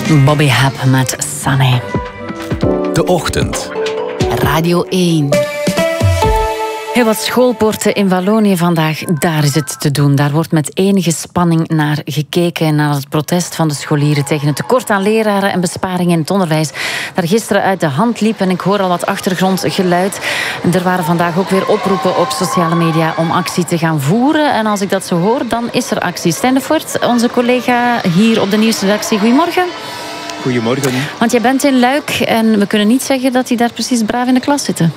Bobby Hap met Sunny. De Ochtend. Radio 1. Heel wat schoolpoorten in Wallonië vandaag, daar is het te doen. Daar wordt met enige spanning naar gekeken, naar het protest van de scholieren tegen het tekort aan leraren en besparingen in het onderwijs. Dat gisteren uit de hand liep en ik hoor al wat achtergrondgeluid. Er waren vandaag ook weer oproepen op sociale media om actie te gaan voeren. En als ik dat zo hoor, dan is er actie. Stijn de Voort, onze collega hier op de nieuwsredactie. Goedemorgen. Goedemorgen. Want jij bent in Luik en we kunnen niet zeggen dat die daar precies braaf in de klas zitten.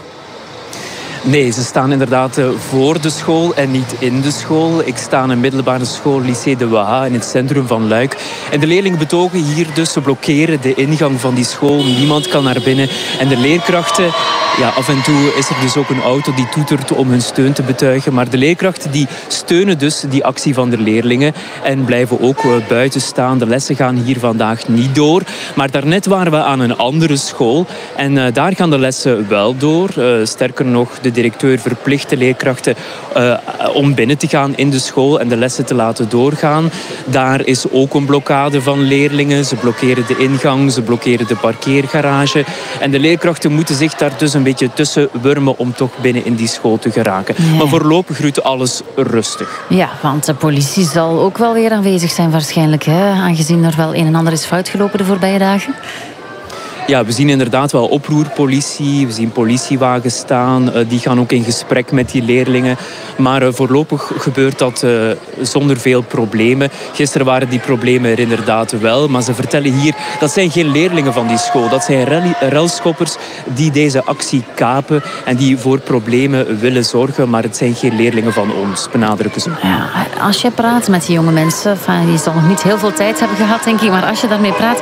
Nee, ze staan inderdaad voor de school en niet in de school. Ik sta in een middelbare school, Lycée de Waha, in het centrum van Luik. En de leerlingen betogen hier dus, ze blokkeren de ingang van die school. Niemand kan naar binnen. En de leerkrachten, ja, af en toe is er dus ook een auto die toetert om hun steun te betuigen. Maar de leerkrachten die steunen dus die actie van de leerlingen en blijven ook buiten staan. De lessen gaan hier vandaag niet door. Maar daarnet waren we aan een andere school en daar gaan de lessen wel door. Sterker nog, de directeur verplicht de leerkrachten om binnen te gaan in de school en de lessen te laten doorgaan. Daar is ook een blokkade van leerlingen. Ze blokkeren de ingang, ze blokkeren de parkeergarage. En de leerkrachten moeten zich daar dus een beetje tussen wurmen om toch binnen in die school te geraken. Nee. Maar voorlopig ruikt alles rustig. Ja, want de politie zal ook wel weer aanwezig zijn waarschijnlijk, hè? Aangezien er wel een en ander is fout gelopen de voorbije dagen. Ja, we zien inderdaad wel oproerpolitie. We zien politiewagens staan. Die gaan ook in gesprek met die leerlingen. Maar voorlopig gebeurt dat zonder veel problemen. Gisteren waren die problemen er inderdaad wel. Maar ze vertellen hier, dat zijn geen leerlingen van die school. Dat zijn relschoppers die deze actie kapen en die voor problemen willen zorgen. Maar het zijn geen leerlingen van ons, benadrukken ze. Ja, als je praat met die jonge mensen, die zal nog niet heel veel tijd hebben gehad, denk ik. Maar als je daarmee praat,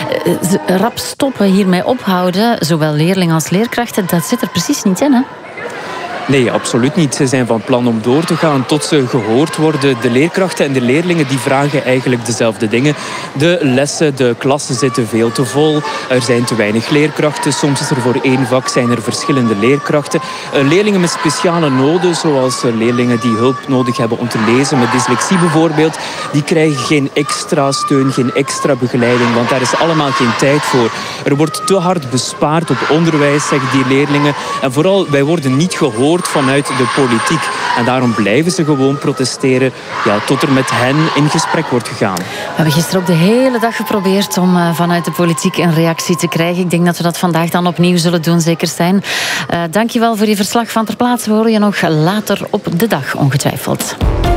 rap stoppen, hiermee ophouden, zowel leerlingen als leerkrachten, dat zit er precies niet in, hè? Nee, absoluut niet. Ze zijn van plan om door te gaan tot ze gehoord worden. De leerkrachten en de leerlingen die vragen eigenlijk dezelfde dingen. De lessen, de klassen zitten veel te vol. Er zijn te weinig leerkrachten. Soms is er voor één vak zijn er verschillende leerkrachten. Leerlingen met speciale noden, zoals leerlingen die hulp nodig hebben om te lezen, met dyslexie bijvoorbeeld, die krijgen geen extra steun, geen extra begeleiding, want daar is allemaal geen tijd voor. Er wordt te hard bespaard op onderwijs, zeggen die leerlingen. En vooral, wij worden niet gehoord vanuit de politiek. En daarom blijven ze gewoon protesteren, ja, tot er met hen in gesprek wordt gegaan. We hebben gisteren ook de hele dag geprobeerd om vanuit de politiek een reactie te krijgen. Ik denk dat we dat vandaag dan opnieuw zullen doen, zeker Stijn. Dankjewel voor je verslag van ter plaatse. We horen je nog later op de dag, ongetwijfeld.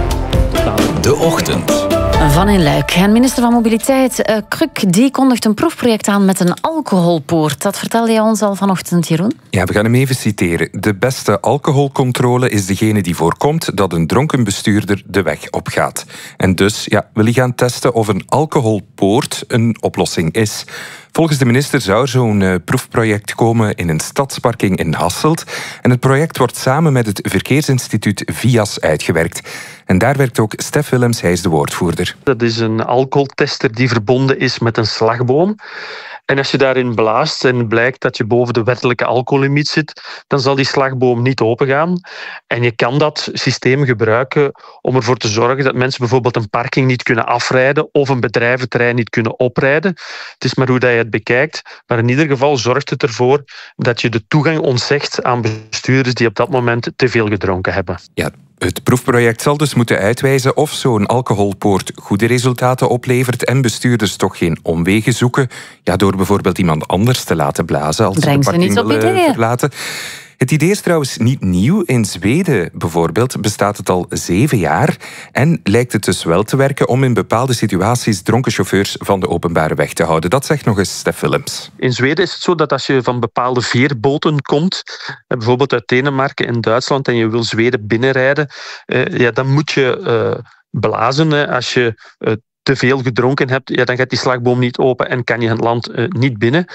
De Ochtend. Van in Luik. En minister van Mobiliteit, Kruk, die kondigt een proefproject aan met een alcoholpoort. Dat vertelde je ons al vanochtend, Jeroen. Ja, we gaan hem even citeren. De beste alcoholcontrole is degene die voorkomt dat een dronken bestuurder de weg opgaat. En dus wil hij gaan testen of een alcoholpoort een oplossing is. Volgens de minister zou er zo'n proefproject komen in een stadsparking in Hasselt. En het project wordt samen met het Verkeersinstituut VIAS uitgewerkt. En daar werkt ook Stef Willems, hij is de woordvoerder. Dat is een alcoholtester die verbonden is met een slagboom. En als je daarin blaast en blijkt dat je boven de wettelijke alcohollimiet zit, dan zal die slagboom niet opengaan. En je kan dat systeem gebruiken om ervoor te zorgen dat mensen bijvoorbeeld een parking niet kunnen afrijden of een bedrijventerrein niet kunnen oprijden. Het is maar hoe dat je het bekijkt. Maar in ieder geval zorgt het ervoor dat je de toegang ontzegt aan bestuurders die op dat moment te veel gedronken hebben. Ja. Het proefproject zal dus moeten uitwijzen of zo'n alcoholpoort goede resultaten oplevert en bestuurders toch geen omwegen zoeken, door bijvoorbeeld iemand anders te laten blazen als ze de parking willen verlaten. Het idee is trouwens niet nieuw. In Zweden bijvoorbeeld bestaat het al 7 jaar en lijkt het dus wel te werken om in bepaalde situaties dronken chauffeurs van de openbare weg te houden. Dat zegt nog eens Stef Willems. In Zweden is het zo dat als je van bepaalde veerboten komt, bijvoorbeeld uit Denemarken en Duitsland, en je wil Zweden binnenrijden, dan moet je blazen. Als je te veel gedronken hebt, dan gaat die slagboom niet open en kan je het land niet binnen.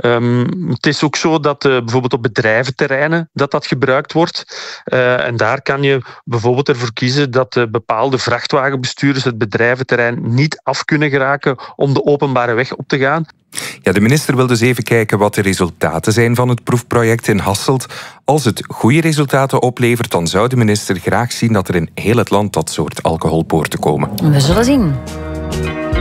Het is ook zo dat bijvoorbeeld op bedrijventerreinen dat gebruikt wordt. En daar kan je bijvoorbeeld ervoor kiezen dat bepaalde vrachtwagenbestuurders het bedrijventerrein niet af kunnen geraken om de openbare weg op te gaan. Ja, de minister wil dus even kijken wat de resultaten zijn van het proefproject in Hasselt. Als het goede resultaten oplevert, dan zou de minister graag zien dat er in heel het land dat soort alcoholpoorten komen. We zullen zien.